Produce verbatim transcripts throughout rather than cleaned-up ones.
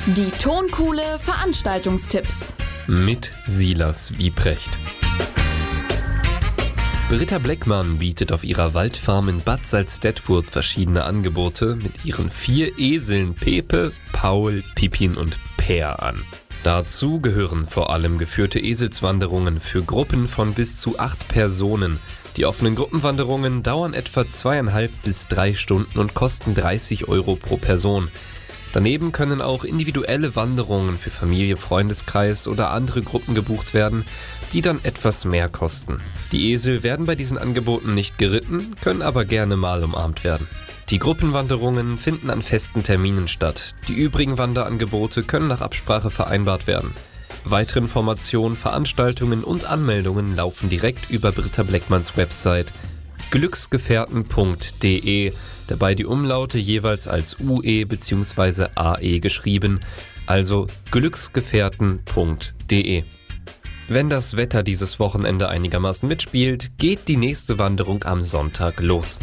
Die Tonkuhle Veranstaltungstipps mit Silas Wiprecht. Britta Bleckmann bietet auf ihrer Waldfarm in Bad Salzdetwold verschiedene Angebote mit ihren vier Eseln Pepe, Paul, Pippin und Per an. Dazu gehören vor allem geführte Eselswanderungen für Gruppen von bis zu acht Personen. Die offenen Gruppenwanderungen dauern etwa zweieinhalb bis drei Stunden und kosten dreißig Euro pro Person. Daneben können auch individuelle Wanderungen für Familie, Freundeskreis oder andere Gruppen gebucht werden, die dann etwas mehr kosten. Die Esel werden bei diesen Angeboten nicht geritten, können aber gerne mal umarmt werden. Die Gruppenwanderungen finden an festen Terminen statt. Die übrigen Wanderangebote können nach Absprache vereinbart werden. Weitere Informationen, Veranstaltungen und Anmeldungen laufen direkt über Britta Bleckmanns Website glücksgefährten punkt de, dabei die Umlaute jeweils als U E bzw. A E geschrieben, also glücksgefährten punkt de. Wenn das Wetter dieses Wochenende einigermaßen mitspielt, geht die nächste Wanderung am Sonntag los.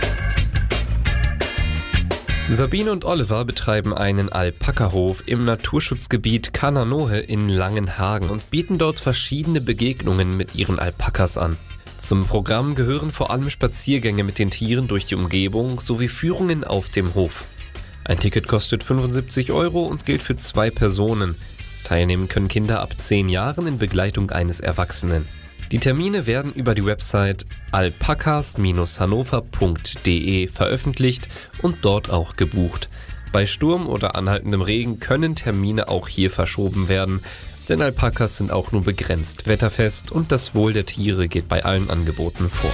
Sabine und Oliver betreiben einen Alpakahof im Naturschutzgebiet Kananohe in Langenhagen und bieten dort verschiedene Begegnungen mit ihren Alpakas an. Zum Programm gehören vor allem Spaziergänge mit den Tieren durch die Umgebung sowie Führungen auf dem Hof. Ein Ticket kostet fünfundsiebzig Euro und gilt für zwei Personen. Teilnehmen können Kinder ab zehn Jahren in Begleitung eines Erwachsenen. Die Termine werden über die Website alpakas hannover punkt de veröffentlicht und dort auch gebucht. Bei Sturm oder anhaltendem Regen können Termine auch hier verschoben werden, denn Alpakas sind auch nur begrenzt wetterfest und das Wohl der Tiere geht bei allen Angeboten vor.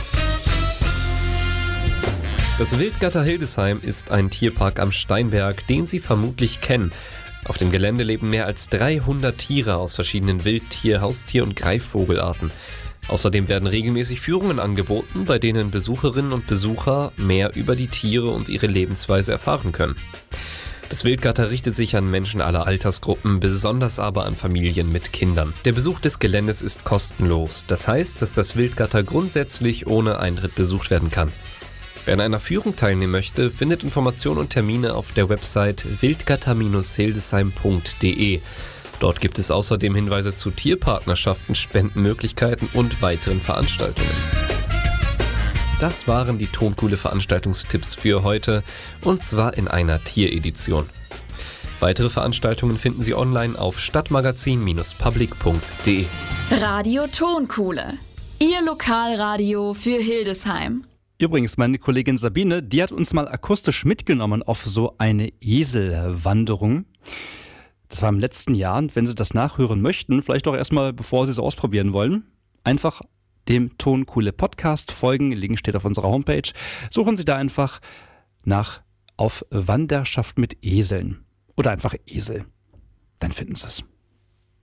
Das Wildgatter Hildesheim ist ein Tierpark am Steinberg, den Sie vermutlich kennen. Auf dem Gelände leben mehr als dreihundert Tiere aus verschiedenen Wildtier-, Haustier- und Greifvogelarten. Außerdem werden regelmäßig Führungen angeboten, bei denen Besucherinnen und Besucher mehr über die Tiere und ihre Lebensweise erfahren können. Das Wildgatter richtet sich an Menschen aller Altersgruppen, besonders aber an Familien mit Kindern. Der Besuch des Geländes ist kostenlos. Das heißt, dass das Wildgatter grundsätzlich ohne Eintritt besucht werden kann. Wer an einer Führung teilnehmen möchte, findet Informationen und Termine auf der Website wildgatter hildesheim punkt de. Dort gibt es außerdem Hinweise zu Tierpartnerschaften, Spendenmöglichkeiten und weiteren Veranstaltungen. Das waren die Tonkuhle Veranstaltungstipps für heute, und zwar in einer Tieredition. Weitere Veranstaltungen finden Sie online auf stadtmagazin Bindestrich public punkt de. Radio Tonkuhle, Ihr Lokalradio für Hildesheim. Übrigens, meine Kollegin Sabine, die hat uns mal akustisch mitgenommen auf so eine Eselwanderung. Das war im letzten Jahr, und wenn Sie das nachhören möchten, vielleicht auch erstmal, bevor Sie es ausprobieren wollen, einfach dem Tonkuhle Podcast folgen. Link steht auf unserer Homepage. Suchen Sie da einfach nach auf Wanderschaft mit Eseln oder einfach Esel. Dann finden Sie es.